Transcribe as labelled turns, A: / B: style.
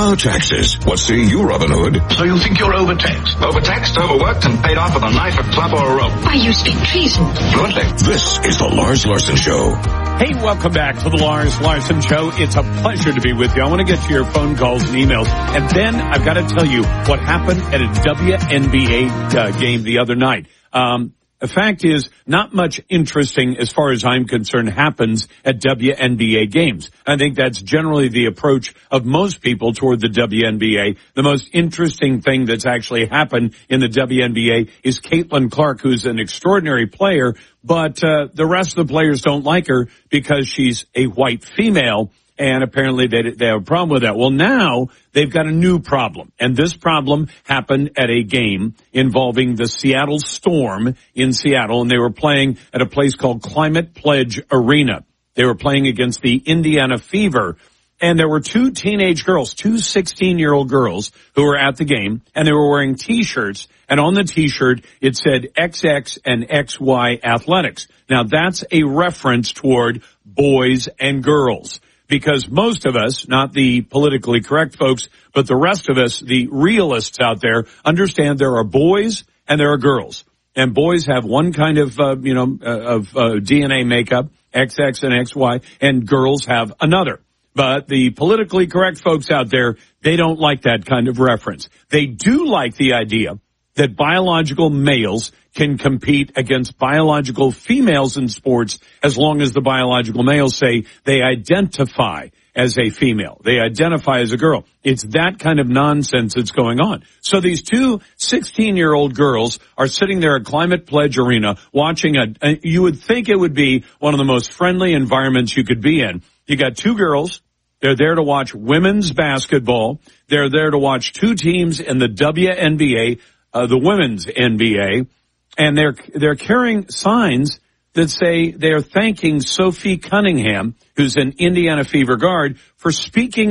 A: about taxes. What say you, Robin Hood?
B: So you think you're overtaxed?
C: Overtaxed, overworked, and paid off with a knife, a club, or a rope.
D: Why, you speak treason.
C: Fluently.
A: This is the Lars Larson Show.
E: Hey, welcome back to the Lars Larson Show. It's a pleasure to be with you. I want to get to your phone calls and emails. And then I've got to tell you what happened at a WNBA game the other night. The fact is, not much interesting as far as I'm concerned happens at WNBA games. I think that's generally the approach of most people toward the WNBA. The most interesting thing that's actually happened in the WNBA is Caitlin Clark, who's an extraordinary player, but the rest of the players don't like her because she's a white female. And apparently they have a problem with that. Well, now they've got a new problem. And this problem happened at a game involving the Seattle Storm in Seattle. And they were playing at a place called Climate Pledge Arena. They were playing against the Indiana Fever. And there were two teenage girls, two 16-year-old girls who were at the game. And they were wearing T-shirts. And on the T-shirt, it said XX and XY Athletics. Now, that's a reference toward boys and girls. Because most of us, not the politically correct folks, but the rest of us, the realists out there, understand there are boys and there are girls. And boys have one kind of, DNA makeup, XX and XY, and girls have another. But the politically correct folks out there, they don't like that kind of reference. They do like the idea that biological males can compete against biological females in sports as long as the biological males say they identify as a female. They identify as a girl. It's that kind of nonsense that's going on. So these two 16-year-old girls are sitting there at Climate Pledge Arena watching you would think it would be one of the most friendly environments you could be in. You got two girls. They're there to watch women's basketball. They're there to watch two teams in the WNBA, the women's NBA. And they're carrying signs that say they're thanking Sophie Cunningham, who's an Indiana Fever guard, for speaking